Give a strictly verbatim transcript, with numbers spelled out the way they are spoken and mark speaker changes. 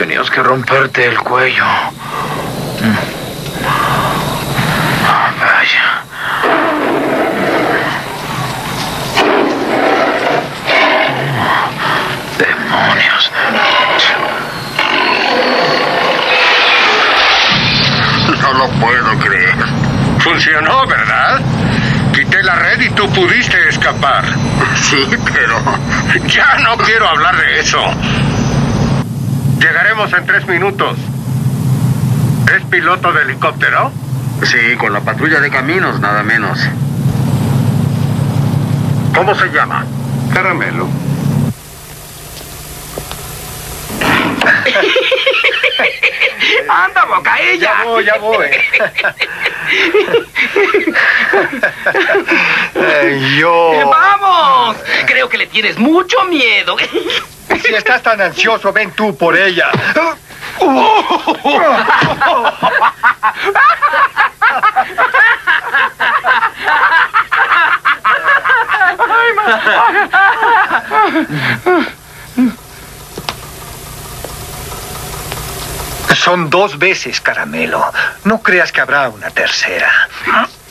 Speaker 1: Tenías que romperte el cuello. Vaya. Demonios.
Speaker 2: No lo puedo creer.
Speaker 3: Funcionó, ¿verdad? Quité la red y tú pudiste escapar.
Speaker 2: Sí, pero...
Speaker 3: Ya no quiero hablar de eso. Llegaremos en tres minutos. ¿Es piloto de helicóptero?
Speaker 2: Sí, con la patrulla de caminos, nada menos.
Speaker 3: ¿Cómo se llama?
Speaker 2: Caramelo.
Speaker 4: ¡Anda, boca ella!
Speaker 1: Ya voy, ya voy. Eh, yo...
Speaker 4: ¡Vamos! Creo que le tienes mucho miedo.
Speaker 1: Si estás tan ansioso, ven tú por ella. Son dos veces, Caramelo. No creas que habrá una tercera.